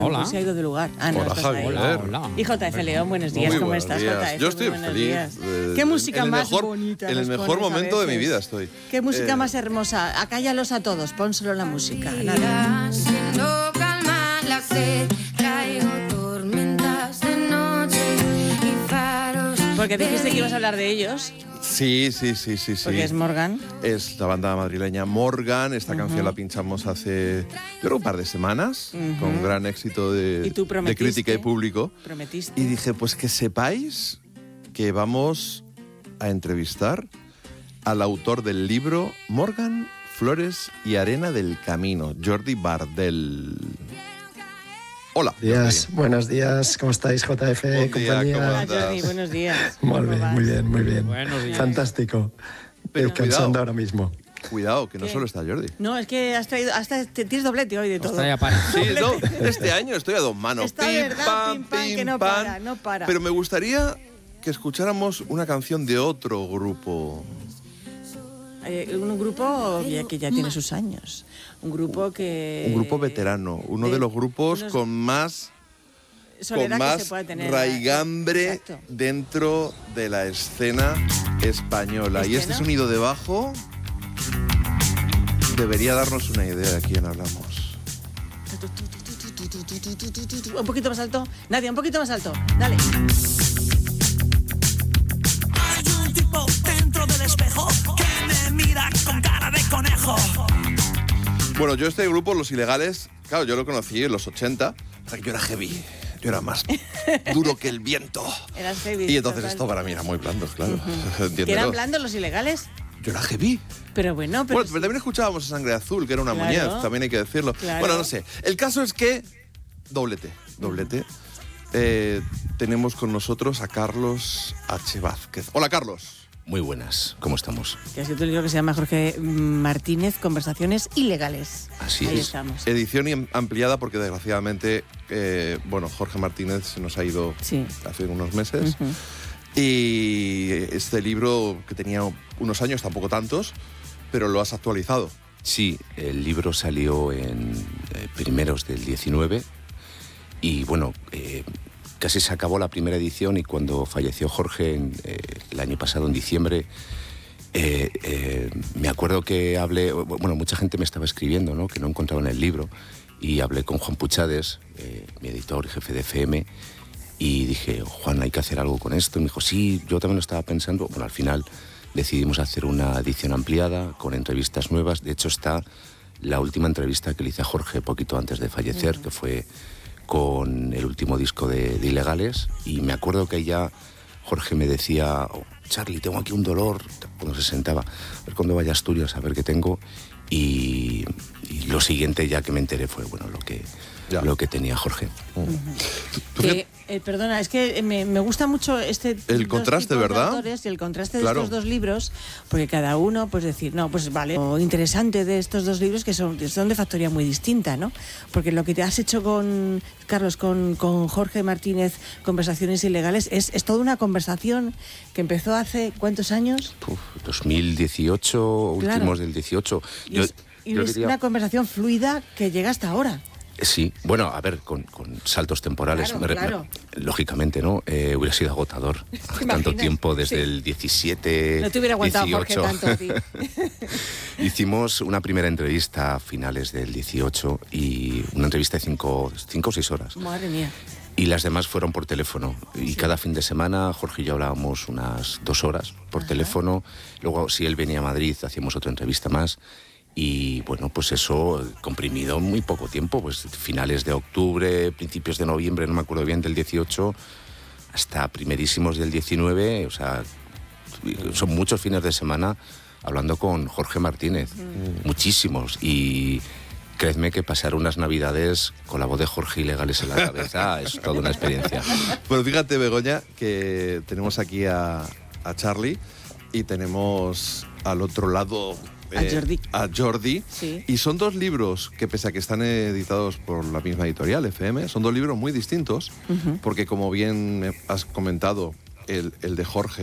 Hola. Se ha ido de lugar. Ah, no, Hola, estás Javier. ahí. Hola. Y JF León, buenos días. Muy ¿Cómo buenos estás, días. JF? Yo estoy Muy buenos feliz. días. ¿Qué música más bonita En el nos mejor pones a momento de mi veces? vida estoy. ¿Qué música más hermosa? Acállalos a todos, pónselo la música. Nada. No calma la sed, traigo tormentas de noche y faros. Porque dijiste que ibas a hablar de ellos, Sí. porque es Morgan. Es la banda madrileña Morgan. Esta canción la pinchamos hace, yo creo, un par de semanas, con gran éxito Y tú de prometiste. crítica y público. Prometiste. Y dije, pues que sepáis que vamos a entrevistar al autor del libro Morgan, Flores y Arena del Camino, Jordi Bardel. Hola. Días, buenos días, ¿cómo estáis, JF, Buen día, compañía? ¿cómo Hola, andas? Jordi, buenos días. Muy ¿Cómo bien, vas? muy bien, muy bien. Buenos días. Fantástico. Pero Descansando cuidado. ahora mismo. Cuidado, que no ¿Qué? solo está Jordi. No, es que has traído, tienes doblete hoy de todo. Está ya para. Sí, no, este año estoy a dos manos. Está verdad, pim, pam, que no para, no para. Pero me gustaría que escucháramos una canción de otro grupo. Un grupo que ya tiene sus años. Un grupo que... Un grupo veterano, uno de los grupos unos- con más soledad que se más puede tener. raigambre Exacto. dentro de la escena española. Y este ¿no? sonido de bajo debería darnos una idea de quién hablamos. Un poquito más alto. Nadia, un poquito más alto. Dale. Hay un tipo dentro del espejo que me mira con cara de conejo. Bueno, yo este grupo, Los Ilegales, claro, yo lo conocí en los 80, hasta que yo era heavy, yo era más duro que el viento. Eras heavy. Y entonces total. esto para mí era muy blando, claro. ¿Que Entiéndelo. eran blandos los ilegales? Yo era heavy. Pero bueno, pero... Bueno, pero también escuchábamos a Sangre Azul, que era una Claro. muñez, también hay que decirlo. Claro. Bueno, no sé. El caso es que, doblete. Tenemos con nosotros a Carlos H. Vázquez. Hola, Carlos. Muy buenas, ¿cómo estamos? Que ha sido un libro que se llama Jorge Martínez, Conversaciones Ilegales. Así Ahí es. estamos. Edición ampliada porque desgraciadamente, Jorge Martínez se nos ha ido Sí. hace unos meses. Ujú. Y este libro, que tenía unos años, tampoco tantos, pero lo has actualizado. Sí, el libro salió en primeros del 19 y bueno, casi se acabó la primera edición y cuando falleció Jorge el año pasado, en diciembre, me acuerdo que hablé, bueno, mucha gente me estaba escribiendo, ¿no?, que no encontraban el libro, y hablé con Juan Puchades, mi editor y jefe de FM, y dije, Juan, hay que hacer algo con esto. Y me dijo, sí, yo también lo estaba pensando. Bueno, al final decidimos hacer una edición ampliada con entrevistas nuevas. De hecho, está la última entrevista que le hice a Jorge poquito antes de fallecer, que fue con el último disco de Ilegales. Y me acuerdo que ya Jorge me decía, oh, Charlie, tengo aquí un dolor. Cuando se sentaba, a ver cuándo vaya a Asturias, a ver qué tengo. Y lo siguiente ya que me enteré fue, bueno, lo que tenía Jorge. Perdona, es que me gusta mucho El contraste, ¿verdad? Y el contraste Claro. de estos dos libros, porque cada uno, pues decir, no, pues vale. Lo interesante de estos dos libros que son de factoría muy distinta, ¿no? Porque lo que te has hecho con Carlos, con Jorge Martínez, Conversaciones Ilegales, es toda una conversación que empezó hace ¿cuántos años? 2018, Claro. últimos del 18. Y es una conversación fluida que llega hasta ahora. Sí, bueno, a ver, con saltos temporales, Claro. Lógicamente, ¿no? Hubiera sido agotador tanto imaginas? tiempo, desde Sí. el 17, No te hubiera aguantado 18. Jorge tanto a ti. Hicimos una primera entrevista a finales del 18 y una entrevista de 5 o 6 horas. Madre mía. Y las demás fueron por teléfono. Y cada fin de semana Jorge y yo hablábamos unas 2 horas por teléfono. Luego, si él venía a Madrid, hacíamos otra entrevista más. Y bueno, pues eso comprimido en muy poco tiempo, pues finales de octubre, principios de noviembre, no me acuerdo bien, del 18, hasta primerísimos del 19, o sea, son muchos fines de semana hablando con Jorge Martínez, muchísimos, y creedme que pasar unas navidades con la voz de Jorge Ilegales en la cabeza es toda una experiencia. Pero fíjate, Begoña, que tenemos aquí a Charlie y tenemos al otro lado A Jordi. Sí. Y son dos libros que, pese a que están editados por la misma editorial, FM, son dos libros muy distintos, porque como bien has comentado, el de Jorge